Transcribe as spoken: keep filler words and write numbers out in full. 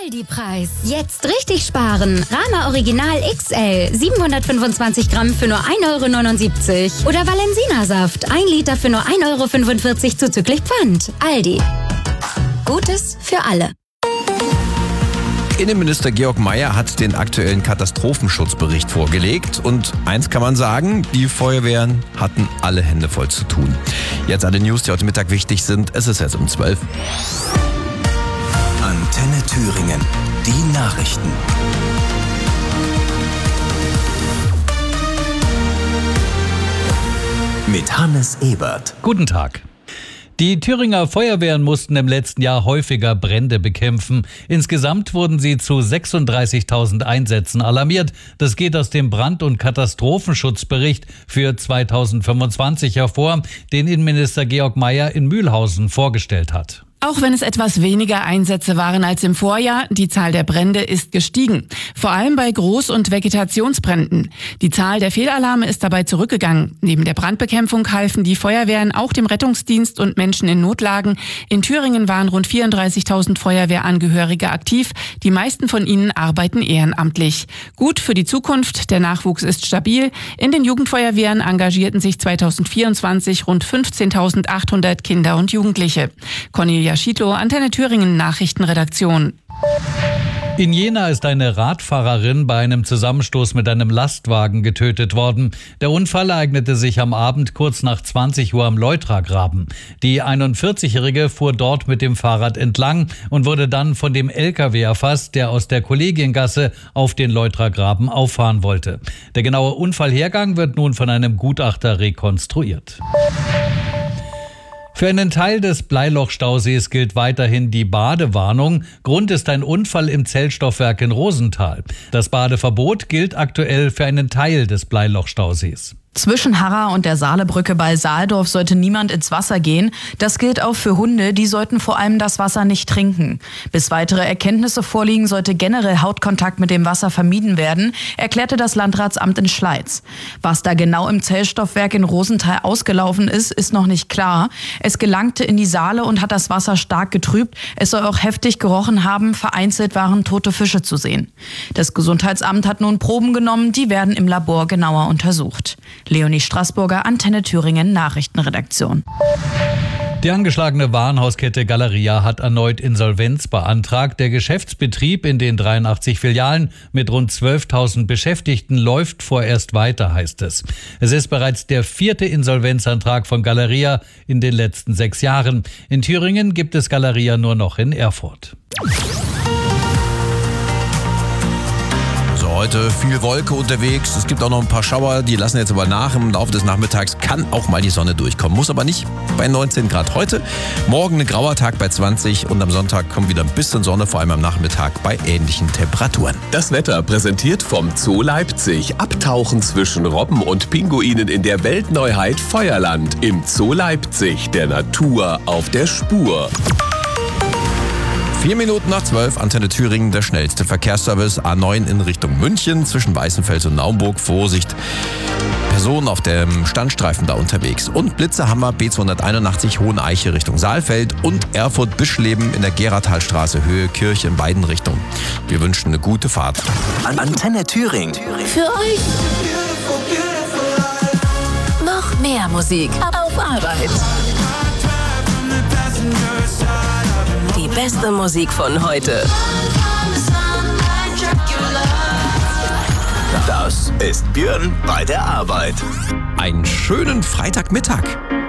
Aldi-Preis. Jetzt richtig sparen. Rama Original X L siebenhundertfünfundzwanzig Gramm für nur ein Euro neunundsiebzig. Oder Valensina-Saft ein Liter für nur ein Euro fünfundvierzig zuzüglich Pfand. Aldi. Gutes für alle. Innenminister Georg Mayer hat den aktuellen Katastrophenschutzbericht vorgelegt und eins kann man sagen, die Feuerwehren hatten alle Hände voll zu tun. Jetzt alle News, die heute Mittag wichtig sind. Es ist jetzt um zwölf. Antenne Thüringen, die Nachrichten. Mit Hannes Ebert. Guten Tag. Die Thüringer Feuerwehren mussten im letzten Jahr häufiger Brände bekämpfen. Insgesamt wurden sie zu sechsunddreißigtausend Einsätzen alarmiert. Das geht aus dem Brand- und Katastrophenschutzbericht für zweitausendfünfundzwanzig hervor, den Innenminister Georg Mayer in Mühlhausen vorgestellt hat. Auch wenn es etwas weniger Einsätze waren als im Vorjahr, die Zahl der Brände ist gestiegen. Vor allem bei Groß- und Vegetationsbränden. Die Zahl der Fehlalarme ist dabei zurückgegangen. Neben der Brandbekämpfung halfen die Feuerwehren auch dem Rettungsdienst und Menschen in Notlagen. In Thüringen waren rund vierunddreißigtausend Feuerwehrangehörige aktiv. Die meisten von ihnen arbeiten ehrenamtlich. Gut für die Zukunft, der Nachwuchs ist stabil. In den Jugendfeuerwehren engagierten sich zweitausendvierundzwanzig rund fünfzehntausendachthundert Kinder und Jugendliche. Cornelia Schiedlow, Antenne Thüringen Nachrichtenredaktion. In Jena ist eine Radfahrerin bei einem Zusammenstoß mit einem Lastwagen getötet worden. Der Unfall ereignete sich am Abend kurz nach zwanzig Uhr am Leutragraben. Die einundvierzigjährige fuhr dort mit dem Fahrrad entlang und wurde dann von dem L K W erfasst, der aus der Kollegiengasse auf den Leutragraben auffahren wollte. Der genaue Unfallhergang wird nun von einem Gutachter rekonstruiert. Für einen Teil des Bleiloch-Stausees gilt weiterhin die Badewarnung. Grund ist ein Unfall im Zellstoffwerk in Rosenthal. Das Badeverbot gilt aktuell für einen Teil des Bleiloch-Stausees. Zwischen Harra und der Saalebrücke bei Saaldorf sollte niemand ins Wasser gehen. Das gilt auch für Hunde, die sollten vor allem das Wasser nicht trinken. Bis weitere Erkenntnisse vorliegen, sollte generell Hautkontakt mit dem Wasser vermieden werden, erklärte das Landratsamt in Schleiz. Was da genau im Zellstoffwerk in Rosenthal ausgelaufen ist, ist noch nicht klar. Es gelangte in die Saale und hat das Wasser stark getrübt. Es soll auch heftig gerochen haben, vereinzelt waren tote Fische zu sehen. Das Gesundheitsamt hat nun Proben genommen, die werden im Labor genauer untersucht. Leonie Straßburger, Antenne Thüringen Nachrichtenredaktion. Die angeschlagene Warenhauskette Galeria hat erneut Insolvenz beantragt. Der Geschäftsbetrieb in den dreiundachtzig Filialen mit rund zwölftausend Beschäftigten läuft vorerst weiter, heißt es. Es ist bereits der vierte Insolvenzantrag von Galeria in den letzten sechs Jahren. In Thüringen gibt es Galeria nur noch in Erfurt. Heute viel Wolke unterwegs. Es gibt auch noch ein paar Schauer, die lassen jetzt aber nach. Im Laufe des Nachmittags kann auch mal die Sonne durchkommen. Muss aber nicht bei neunzehn Grad heute. Morgen ein grauer Tag bei zwanzig und am Sonntag kommt wieder ein bisschen Sonne, vor allem am Nachmittag bei ähnlichen Temperaturen. Das Wetter präsentiert vom Zoo Leipzig. Abtauchen zwischen Robben und Pinguinen in der Weltneuheit Feuerland. Im Zoo Leipzig, der Natur auf der Spur. Vier Minuten nach zwölf, Antenne Thüringen, der schnellste Verkehrsservice. A neun in Richtung München, zwischen Weißenfels und Naumburg. Vorsicht, Personen auf dem Standstreifen da unterwegs. Und Blitze haben wir B zweihunderteinundachtzig Hoheneiche Richtung Saalfeld und Erfurt-Bischleben in der Geratalstraße Höhe Kirche in beiden Richtungen. Wir wünschen eine gute Fahrt. Antenne Thüringen. Für euch noch mehr Musik auf Arbeit. Die beste Musik von heute. Das ist Björn bei der Arbeit. Einen schönen Freitagmittag.